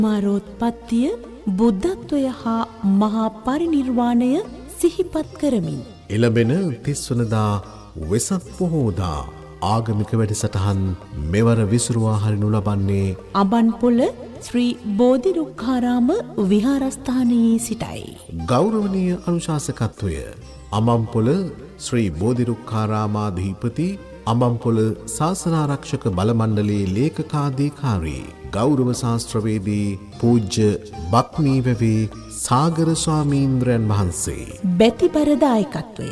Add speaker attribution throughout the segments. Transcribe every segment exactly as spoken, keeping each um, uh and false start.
Speaker 1: මාරෝත්පත්තිය බුද්ධත්වය හා මහා පරිනිර්වාණය සිහිපත් කරමින්
Speaker 2: එළඹෙන තිස් වනදා වෙසක් පොහෝදා ආගමික වැඩසටහන් මෙවර විසුරුවා හරිනු ලබන්නේ
Speaker 1: අබන්පොළ ශ්‍රී බෝධිරුක්ඛාරාම විහාරස්ථානයේ සිටයි.
Speaker 2: ගෞරවනීය අනුශාසකත්වය අමම්පොළ ශ්‍රී බෝධිරුක්ඛාරාමාධිපති අමම්පොළ ශාසනාරක්ෂක බල මණ්ඩලයේ ලේකකාධිකාරී ගෞරව ශාස්ත්‍රවේදී පූජ්‍ය බක්මීවැවේ සාගර ස්වාමීන්ද්‍රයන් වහන්සේ
Speaker 1: බැතිබර දායකත්වය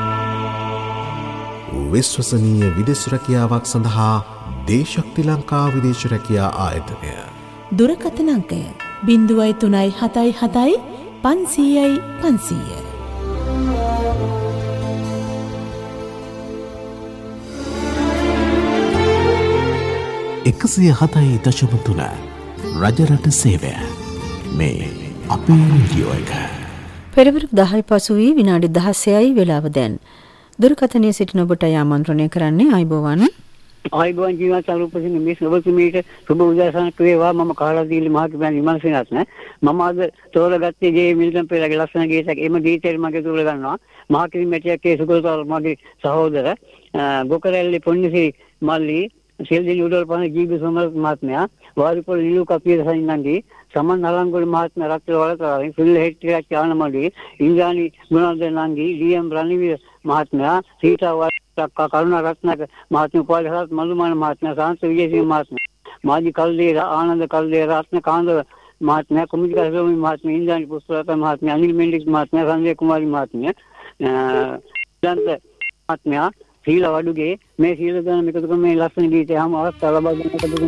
Speaker 2: විශ්වසනීය විදේශ රැකියාවක් සඳහා දේශක්ති ලංකා විදේශ රැකියා ආයතනය
Speaker 1: දුරකථන අංකය බිංදුවයි තුනයි හතයි හතයි පන්සීයයි පන්සීය.
Speaker 2: එකසිය හතයි දශම තුන රජරට සේවය මේ අපේ රේඩියෝ එක.
Speaker 3: පෙරවරු දහයි පසු වී විනාඩි දහසයයි වෙලාව දැන්. දුරකථනයේ සිටින ඔබට ආමන්ත්‍රණය කරන්නේ ආයිබෝවන්.
Speaker 4: ආයිබෝවන් ජීවත් සරුපසින් මේ සබතුමීට සුබ උදෑසනක් වේවා. මම කාලාදීලි මහත්මයා විමර්ශනයක් නෑ. මම අද තෝරගත්තේ ජේ මිල්ටන් පෙරේරාගේ ලස්සන ගීතයක්. එම ගීතේ මගේ තුල ගන්නවා. මහකිරි මෙටියක් ඒ සුගතවල් මගේ සහෝදර ගොකරැල්ලේ පොන්නිසිරි මල්ලි සිල්දිනි උඩල්පන ජීවි සමර මහත්මයා වාරිපොළ නිලු කපිය සයින්නන්ගේ සමන් නලංගොඩ මහත්මයා රත්න වලතරාවෙන් සිල් හෙට්ටියක් යානමඩි ඉන්ද්‍රානි ගුණවර්ධන නංගි ඩී.එම් රණවීර මහත්මයා සීතා වට්ටක්කා කරුණා රත්නායක මහත්මයා උපාධිහත් මල්ලුමාන මහත්මයා සාන්ත විජේසිංහ මහත්මයා මාජි කල්දේර ආනන්ද කල්දේර රත්න කාන්ද මහත්මයා කුමුදිකා සෝමි මහත්මයා ඉන්ද්‍රානි පුස්තක මහත්මයා අනිල් මෙන්ඩිස් මහත්මයා සංජය කුමාරි මහත්මයා දන්ත මහත්මයා සීල වඩුගේ මේ සීල දන එකතු කරන මේ ලස්සන ගීතය හැම අවස්ථාවක ලබා දෙන්නට